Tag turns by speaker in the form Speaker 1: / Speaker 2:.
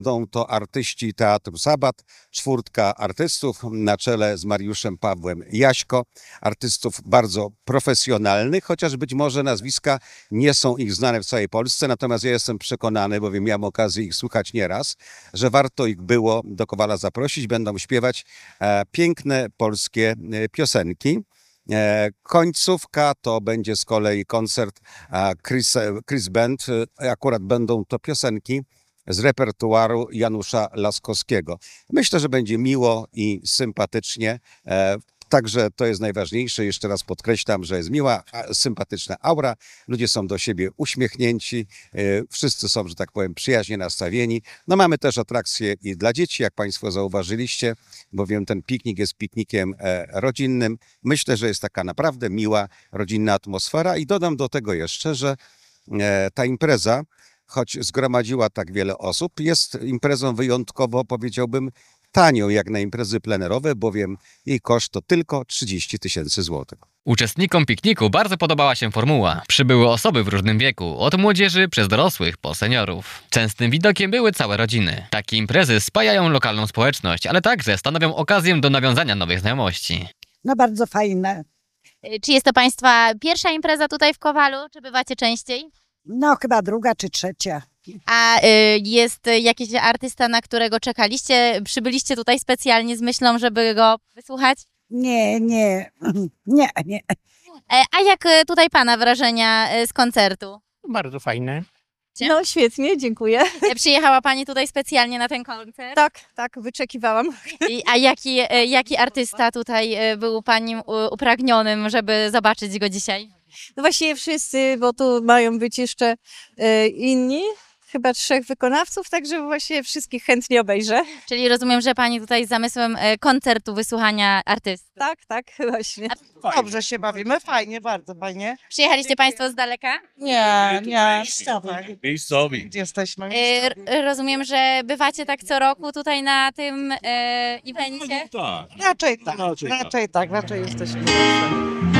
Speaker 1: Będą to artyści Teatru Sabat, 4 artystów na czele z Mariuszem Pawłem Jaśko, artystów bardzo profesjonalnych, chociaż być może nazwiska nie są ich znane w całej Polsce, natomiast ja jestem przekonany, bowiem miałem okazję ich słuchać nieraz, że warto ich było do Kowala zaprosić, będą śpiewać piękne polskie piosenki. Końcówka to będzie z kolei koncert Chris Band. Akurat będą to piosenki z repertuaru Janusza Laskowskiego. Myślę, że będzie miło i sympatycznie. Także to jest najważniejsze. Jeszcze raz podkreślam, że jest miła, sympatyczna aura. Ludzie są do siebie uśmiechnięci. Wszyscy są, że tak powiem, przyjaźnie nastawieni. No mamy też atrakcje i dla dzieci, jak Państwo zauważyliście, bowiem ten piknik jest piknikiem rodzinnym. Myślę, że jest taka naprawdę miła, rodzinna atmosfera i dodam do tego jeszcze, że ta impreza, choć zgromadziła tak wiele osób, jest imprezą wyjątkowo, powiedziałbym, tanią jak na imprezy plenerowe, bowiem jej koszt to tylko 30 000 złotych.
Speaker 2: Uczestnikom pikniku bardzo podobała się formuła. Przybyły osoby w różnym wieku, od młodzieży przez dorosłych po seniorów. Częstym widokiem były całe rodziny. Takie imprezy spajają lokalną społeczność, ale także stanowią okazję do nawiązania nowych znajomości.
Speaker 3: No bardzo fajne.
Speaker 4: Czy jest to Państwa pierwsza impreza tutaj w Kowalu, czy bywacie częściej?
Speaker 3: No chyba druga czy trzecia.
Speaker 4: A jest jakiś artysta, na którego czekaliście? Przybyliście tutaj specjalnie z myślą, żeby go wysłuchać?
Speaker 3: Nie.
Speaker 4: A jak tutaj Pana wrażenia z koncertu?
Speaker 5: Bardzo fajne.
Speaker 6: No świetnie, dziękuję.
Speaker 4: Przyjechała Pani tutaj specjalnie na ten koncert?
Speaker 6: Tak, wyczekiwałam.
Speaker 4: A jaki artysta tutaj był Pani upragnionym, żeby zobaczyć go dzisiaj?
Speaker 6: No właściwie wszyscy, bo tu mają być jeszcze inni, chyba 3 wykonawców, także właśnie wszystkich chętnie obejrzę.
Speaker 4: Czyli rozumiem, że Pani tutaj z zamysłem koncertu wysłuchania artysty.
Speaker 6: Tak, właśnie.
Speaker 7: Dobrze się bawimy, fajnie, bardzo fajnie.
Speaker 4: Przyjechaliście Państwo z daleka?
Speaker 7: Nie,
Speaker 5: Miejscowi.
Speaker 7: jesteśmy.
Speaker 4: Rozumiem, że bywacie tak co roku tutaj na tym evencie?
Speaker 5: Tak.
Speaker 7: Raczej tak, raczej jesteśmy.